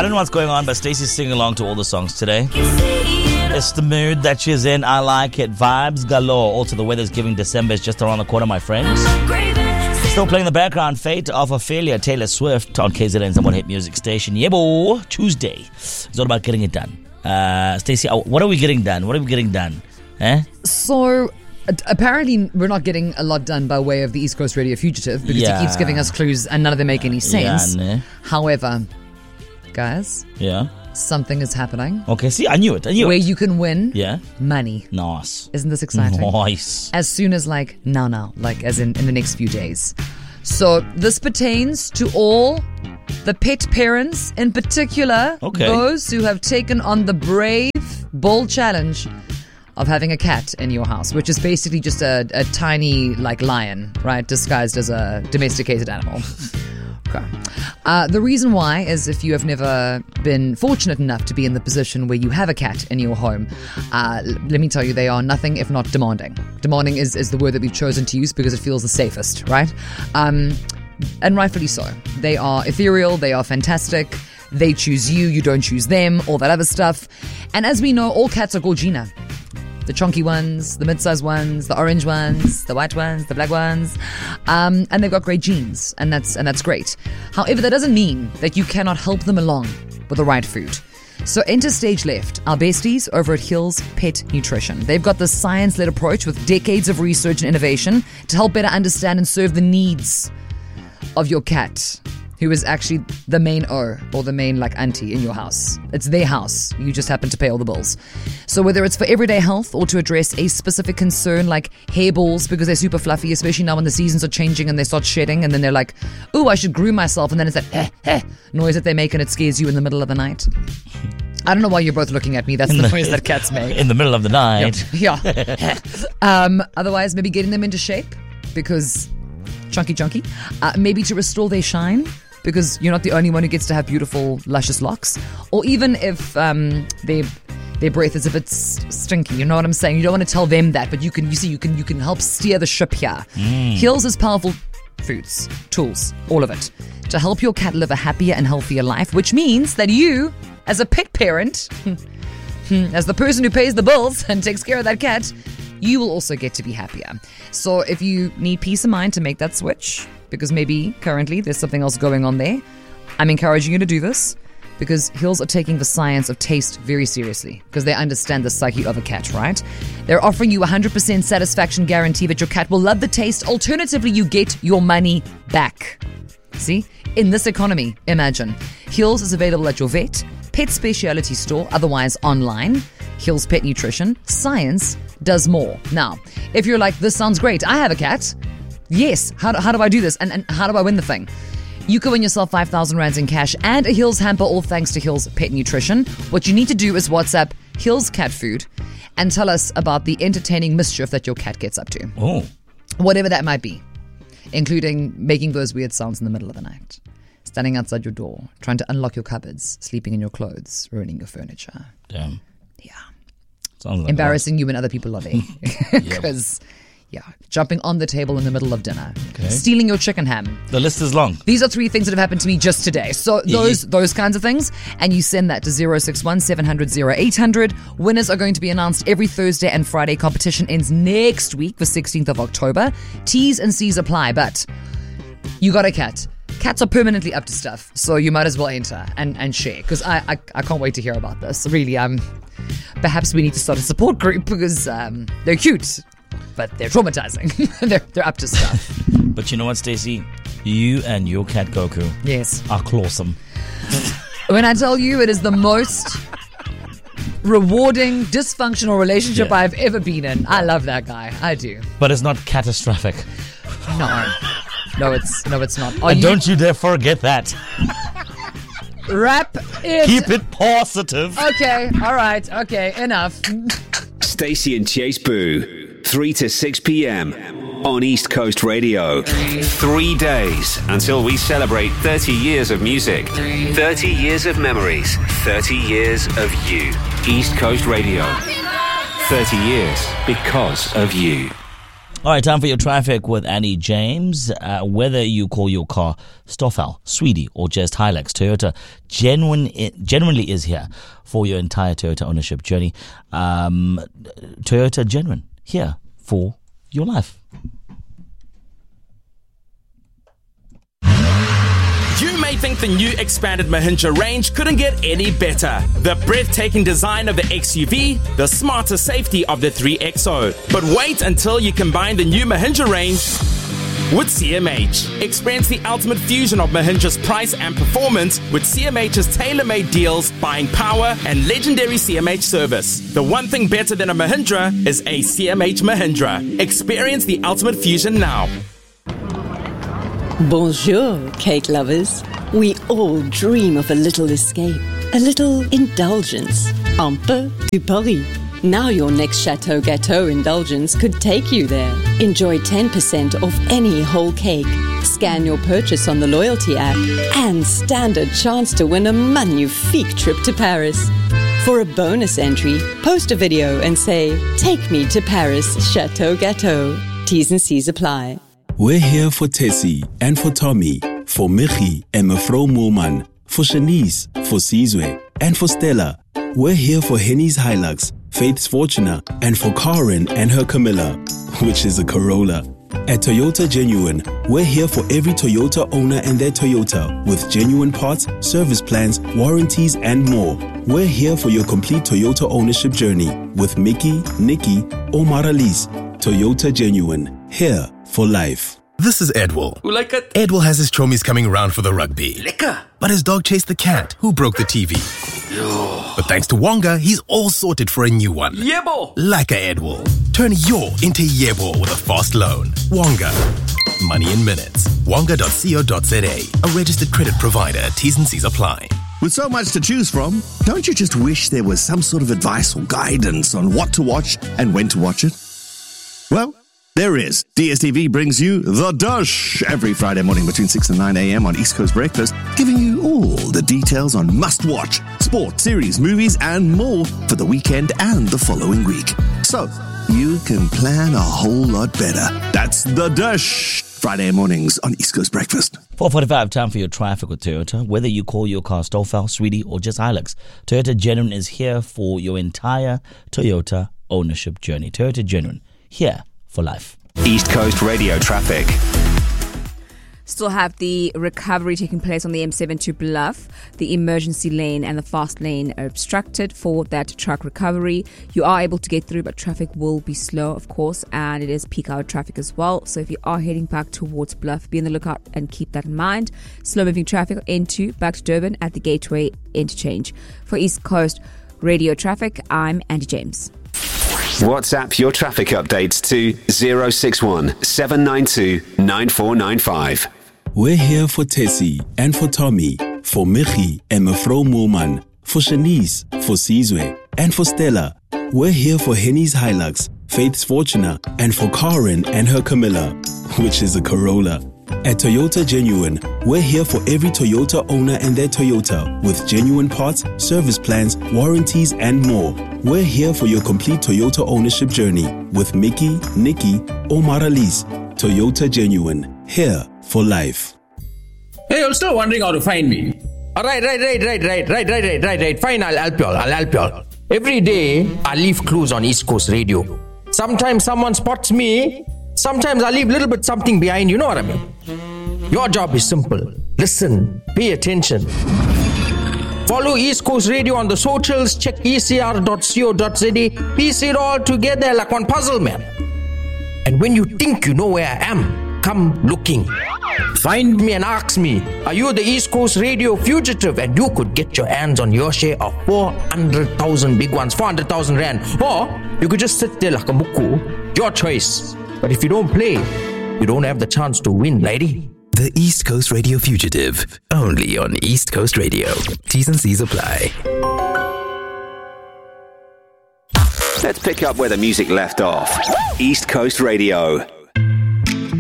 I don't know what's going on, but Stacey's singing along to all the songs today. It's the mood that she's in. I like it. Vibes galore. Also, the weather's giving. December is just around the corner, my friends. Still playing the background. Fate of Ophelia, Taylor Swift on KZN's number one hit music station. Yebo, Tuesday. It's all about getting it done. Stacey, what are we getting done? What are we getting done? So, apparently we're not getting a lot done by way of the East Coast Radio Fugitive because he keeps giving us clues and none of them make any sense. However, guys, something is happening. Okay, see, I knew it. Where you can win money. Nice. Isn't this exciting? Nice. As soon as now, like as in the next few days. So this pertains to all the pet parents, in particular, those who have taken on the brave, bold challenge of having a cat in your house, which is basically just a tiny, lion, right, disguised as a domesticated animal. Okay. The reason why is if you have never been fortunate enough to be in the position where you have a cat in your home, let me tell you, they are nothing if not demanding. Demanding is the word that we've chosen to use because it feels the safest, right? And rightfully so. They are ethereal, they are fantastic, they choose you, you don't choose them, all that other stuff. And as we know, all cats are Gorgina. The chunky ones, the mid-sized ones, the orange ones, the white ones, the black ones, and they've got great genes, and that's great. However, that doesn't mean that you cannot help them along with the right food. So enter Stage Left, our besties over at Hills Pet Nutrition. They've got this science-led approach with decades of research and innovation to help better understand and serve the needs of your cat, who is actually the main or the main auntie in your house. It's their house. You just happen to pay all the bills. So whether it's for everyday health or to address a specific concern like hairballs because they're super fluffy, especially now when the seasons are changing and they start shedding and then they're like, ooh, I should groom myself. And then it's that noise that they make and it scares you in the middle of the night. I don't know why you're both looking at me. That's the noise that cats make. In the middle of the night. Yeah. Otherwise, maybe getting them into shape because chunky. Maybe to restore their shine, because you're not the only one who gets to have beautiful, luscious locks. Or even if their breath is a bit stinky, you know what I'm saying? You don't want to tell them that, but you can help steer the ship here. Hills is powerful foods, tools, all of it, to help your cat live a happier and healthier life, which means that you, as a pet parent, as the person who pays the bills and takes care of that cat, you will also get to be happier. So if you need peace of mind to make that switch, because maybe currently there's something else going on there, I'm encouraging you to do this because Hills are taking the science of taste very seriously because they understand the psyche of a cat, right? They're offering you 100% satisfaction guarantee that your cat will love the taste. Alternatively, you get your money back. See? In this economy, imagine. Hills is available at your vet, pet specialty store, otherwise online. Hills Pet Nutrition. Science does more. Now, if you're like, this sounds great, I have a cat. Yes, how do I do this? And how do I win the thing? You can win yourself 5,000 Rands in cash and a Hills hamper, all thanks to Hills Pet Nutrition. What you need to do is WhatsApp Hills Cat Food and tell us about the entertaining mischief that your cat gets up to. Oh. Whatever that might be, including making those weird sounds in the middle of the night, standing outside your door, trying to unlock your cupboards, sleeping in your clothes, ruining your furniture. Damn. Yeah. Sounds like embarrassing you when other people are there. Because... yeah, jumping on the table in the middle of dinner, stealing your chicken ham. The list is long. These are 3 things that have happened to me just today. So those kinds of things, and you send that to 061 700 0800. Winners are going to be announced every Thursday and Friday. Competition ends next week, the 16th of October. T's and C's apply, but you got a cat. Cats are permanently up to stuff, so you might as well enter and share, because I can't wait to hear about this. Really, perhaps we need to start a support group because they're cute. But they're traumatizing. they're up to stuff. But you know what, Stacey? You and your cat Goku are clawsome. When I tell you it is the most rewarding, dysfunctional relationship I've ever been in. I love that guy. I do. But it's not catastrophic. No, it's not. Don't you dare forget that. Wrap it. Keep it positive. Okay, all right, okay, enough. Stacey and Chase Boo. 3 to 6 p.m. on East Coast Radio. 3 days until we celebrate 30 years of music, 30 years of memories, 30 years of you. East Coast Radio. 30 years because of you. All right, time for your traffic with Annie James. Whether you call your car Stoffel, Sweetie, or just Hilux, Toyota genuinely is here for your entire Toyota ownership journey. Toyota Genuine, here for your life. You may think the new expanded Mahindra range couldn't get any better. The breathtaking design of the XUV, the smarter safety of the 3XO. But wait until you combine the new Mahindra range with CMH. Experience the ultimate fusion of Mahindra's price and performance with CMH's tailor-made deals, buying power, and legendary CMH service. The one thing better than a Mahindra is a CMH Mahindra. Experience the ultimate fusion now. Bonjour, cake lovers. We all dream of a little escape, a little indulgence. Un peu du Paris. Now your next Chateau Gâteau indulgence could take you there. Enjoy 10% off any whole cake. Scan your purchase on the loyalty app and stand a chance to win a magnifique trip to Paris. For a bonus entry, post a video and say, "Take me to Paris, Chateau Gâteau." T's and C's apply. We're here for Tessie and for Tommy, for Michi and Mefro Moolman, for Shanice, for Sizwe, and for Stella. We're here for Henny's Hilux, Faith's Fortuna, and for Karen and her Camilla, which is a Corolla. At Toyota Genuine, we're here for every Toyota owner and their Toyota, with genuine parts, service plans, warranties, and more. We're here for your complete Toyota ownership journey with Mickey, Nikki, or Maralise. Toyota Genuine, here for life. This is Edwell. Who like it? Edwell has his chommies coming round for the rugby. Lekker. But his dog chased the cat, who broke the TV. But thanks to Wonga, he's all sorted for a new one. Yebo. Like a Edwell. Turn your into Yebo with a fast loan. Wonga. Money in minutes. Wonga.co.za. A registered credit provider. T's and C's apply. With so much to choose from, don't you just wish there was some sort of advice or guidance on what to watch and when to watch it? Well, there is. DSTV brings you The Dush every Friday morning between 6 and 9 a.m. on East Coast Breakfast, giving you all the details on must-watch, sport, series, movies, and more for the weekend and the following week. So, you can plan a whole lot better. That's The Dush, Friday mornings on East Coast Breakfast. 4:45, time for your traffic with Toyota. Whether you call your car Stoffel, Sweetie, or just Hilux, Toyota Genuine is here for your entire Toyota ownership journey. Toyota Genuine, here for life. East Coast Radio traffic. Still have the recovery taking place on the M7 to Bluff. The emergency lane and the fast lane are obstructed for that truck recovery. You are able to get through, but traffic will be slow, of course, and it is peak hour traffic as well. So if you are heading back towards Bluff, be on the lookout and keep that in mind. Slow moving traffic back to Durban at the Gateway Interchange. For East Coast Radio traffic, I'm Andy James. WhatsApp your traffic updates to 061 792 9495. We're here for Tessie and for Tommy, for Michi and Mefro Moolman, for Shanice, for Sizwe, and for Stella. We're here for Henny's Hilux, Faith's Fortuna, and for Karen and her Camilla, which is a Corolla. At Toyota Genuine, we're here for every Toyota owner and their Toyota, with genuine parts, service plans, warranties, and more. We're here for your complete Toyota ownership journey with Mickey, Nikki, or Maralise. Toyota Genuine, here for life. Hey, you're still wondering how to find me? Right. Fine, I'll help y'all. Every day, I leave clues on East Coast Radio. Sometimes someone spots me. Sometimes I leave a little bit something behind, you know what I mean? Your job is simple. Listen, pay attention. Follow East Coast Radio on the socials, check ecr.co.za, piece it all together like one puzzle, man. And when you think you know where I am, come looking. Find me and ask me, are you the East Coast Radio fugitive? And you could get your hands on your share of 400,000 big ones, 400,000 rand. Or you could just sit there like a muku. Your choice. But if you don't play, you don't have the chance to win, lady. The East Coast Radio Fugitive, only on East Coast Radio. T's and C's apply. Let's pick up where the music left off. East Coast Radio.